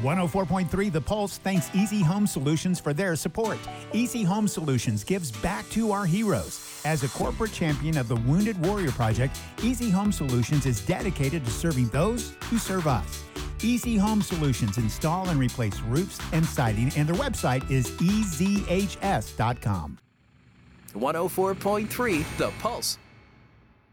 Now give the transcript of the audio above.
104.3 The Pulse thanks Easy Home Solutions for their support. Easy Home Solutions gives back to our heroes. As a corporate champion of the Wounded Warrior Project, Easy Home Solutions is dedicated to serving those who serve us. Easy Home Solutions install and replace roofs and siding, and their website is ezhs.com. 104.3 The Pulse.